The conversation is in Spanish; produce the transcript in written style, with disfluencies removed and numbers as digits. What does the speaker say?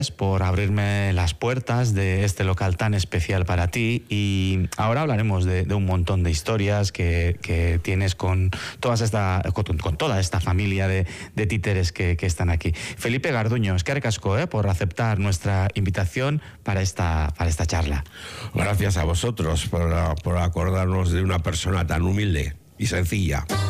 por abrirme las puertas de este local tan especial para ti, y ahora hablaremos de un montón de historias que tienes con toda esta familia de títeres que están aquí. Felipe Garduño, eskerrik asko por aceptar nuestra invitación para esta charla. Gracias a vosotros por acordarnos de una persona tan humilde y sencilla.